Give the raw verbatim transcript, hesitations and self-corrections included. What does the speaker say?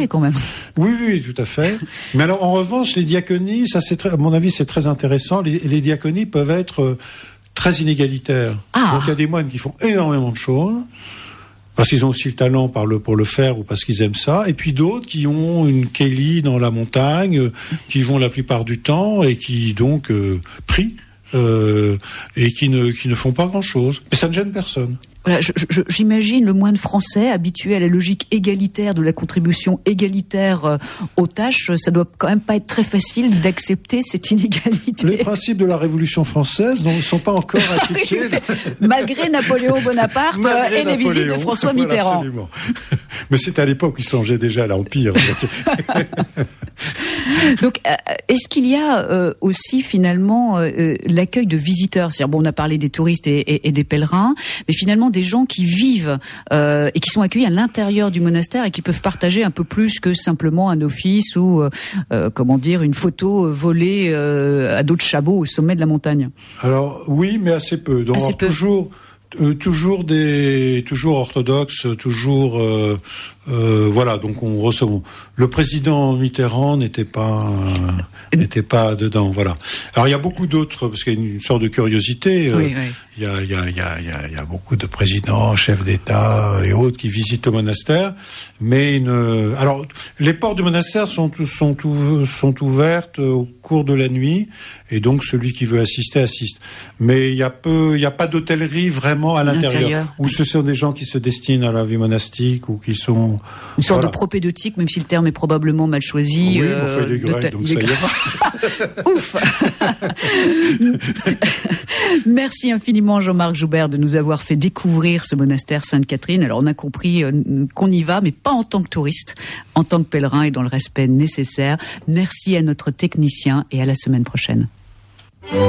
diversité quand même. Oui, oui, tout à fait. Mais alors, en revanche, les diaconies, ça c'est très, à mon avis, c'est très intéressant. Les, les diaconies peuvent être euh, très inégalitaires. Ah. Donc il y a des moines qui font énormément de choses, parce qu'ils ont aussi le talent par le, pour le faire ou parce qu'ils aiment ça, et puis d'autres qui ont une kéli dans la montagne, qui vont la plupart du temps et qui donc euh, prient euh, et qui ne, qui ne font pas grand-chose. Mais ça ne gêne personne. Voilà, je, je, j'imagine le moine français habitué à la logique égalitaire de la contribution égalitaire euh, aux tâches. Ça doit quand même pas être très facile d'accepter cette inégalité. Les principes de la Révolution française ne sont pas encore appliqués. Malgré Napoléon Bonaparte Malgré et les Napoléon. visites de François Voilà, Mitterrand. absolument. Mais c'était à l'époque où il songeait déjà à l'Empire. Donc, euh, est-ce qu'il y a euh, aussi finalement euh, l'accueil de visiteurs ? C'est-à-dire, bon, on a parlé des touristes et, et, et des pèlerins, mais finalement des gens qui vivent euh, et qui sont accueillis à l'intérieur du monastère et qui peuvent partager un peu plus que simplement un office ou, euh, euh, comment dire, une photo volée euh, à dos de chameau au sommet de la montagne. Alors oui, mais assez peu. Donc assez peu. toujours. Euh, toujours des, toujours orthodoxes, toujours, euh, euh, voilà. Donc on reçoit. Le président Mitterrand n'était pas, euh, n'était pas dedans, voilà. Alors il y a beaucoup d'autres, parce qu'il y a une sorte de curiosité. Euh, oui, oui. Il y a, il y a, il y a, il y a, il y a beaucoup de présidents, chefs d'État et autres qui visitent le monastère, mais une, alors les portes du monastère sont sont sont ouvertes au cours de la nuit, et donc celui qui veut assister assiste. Mais il y a peu, il y a pas d'hôtellerie vraiment à l'intérieur, l'intérieur. Où ce sont des gens qui se destinent à la vie monastique ou qui sont une sorte voilà. de propédeutique, même si le terme est probablement mal choisi. Oui, euh, on fait des grecs, ta... donc ça y est. Ouf. Merci infiniment Jean-Marc Joubert de nous avoir fait découvrir ce monastère Sainte-Catherine. Alors on a compris euh, qu'on y va, mais pas en tant que touriste, en tant que pèlerin et dans le respect nécessaire. Merci à notre technicien et à la semaine prochaine.